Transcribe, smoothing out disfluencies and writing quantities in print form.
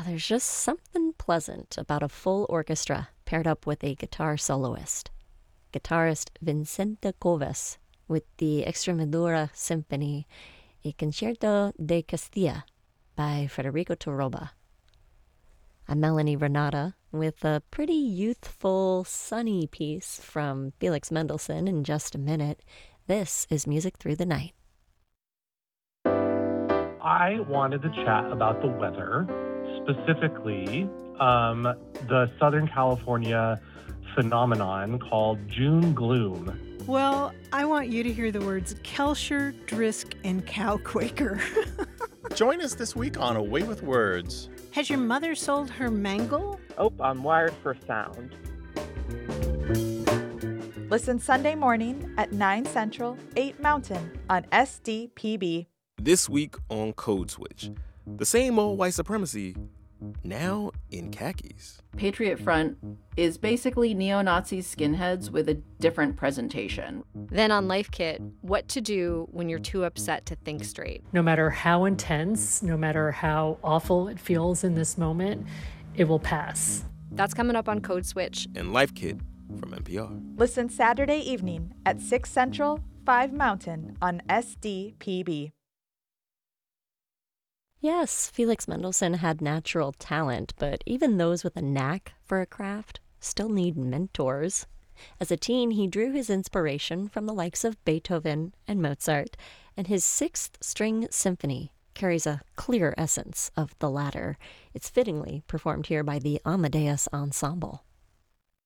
There's just something pleasant about a full orchestra paired up with a guitar soloist. Guitarist Vicente Coves with the Extremadura Symphony, a Concierto de Castilla by Federico Torroba. I'm Melanie Renata with a pretty youthful, sunny piece from Felix Mendelssohn in just a minute. This is Music Through the Night. I wanted to chat about the weather, specifically the Southern California phenomenon called June gloom. Well, I want you to hear the words Kelcher, Drisk, and Cowquaker. Join us this week on Away with Words. Has your mother sold her mangle? Oh, I'm wired for sound. Listen Sunday morning at 9 Central, 8 Mountain on SDPB. This week on Code Switch, the same old white supremacy, now in khakis. Patriot Front is basically neo-Nazi skinheads with a different presentation. Then on Life Kit, what to do when you're too upset to think straight. No matter how intense, no matter how awful it feels in this moment, it will pass. That's coming up on Code Switch. And Life Kit from NPR. Listen Saturday evening at 6 Central, 5 Mountain on SDPB. Yes, Felix Mendelssohn had natural talent, but even those with a knack for a craft still need mentors. As a teen, he drew his inspiration from the likes of Beethoven and Mozart, and his Sixth String Symphony carries a clear essence of the latter. It's fittingly performed here by the Amadeus Ensemble.